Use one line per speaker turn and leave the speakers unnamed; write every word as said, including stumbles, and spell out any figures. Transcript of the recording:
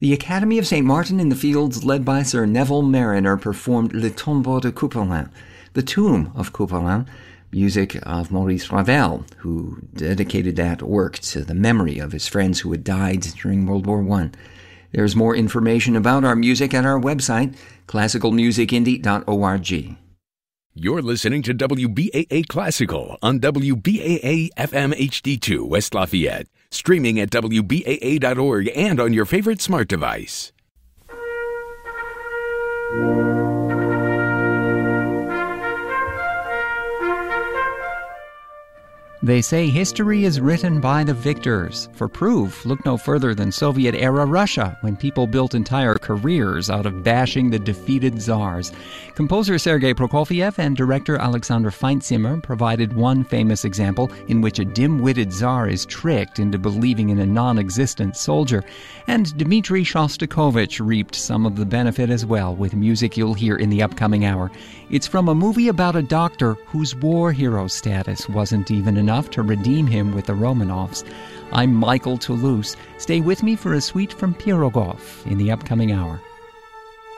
The Academy of Saint Martin in the Fields, led by Sir Neville Marriner, performed Le Tombeau de Couperin, The Tomb of Couperin, music of Maurice Ravel, who dedicated that work to the memory of his friends who had died during World War One. There's more information about our music at our website, classical music indie dot org.
You're listening to W B A A Classical on W B A A F M H D two West Lafayette, streaming at W B A A dot org and on your favorite smart device.
They say history is written by the victors. For proof, look no further than Soviet-era Russia, when people built entire careers out of bashing the defeated czars. Composer Sergei Prokofiev and director Alexander Feintzimmer provided one famous example in which a dim-witted czar is tricked into believing in a non-existent soldier. And Dmitri Shostakovich reaped some of the benefit as well, with music you'll hear in the upcoming hour. It's from a movie about a doctor whose war hero status wasn't even enough to redeem him with the Romanovs. I'm Michael Toulouse. Stay with me for a suite from Pirogov in the upcoming hour.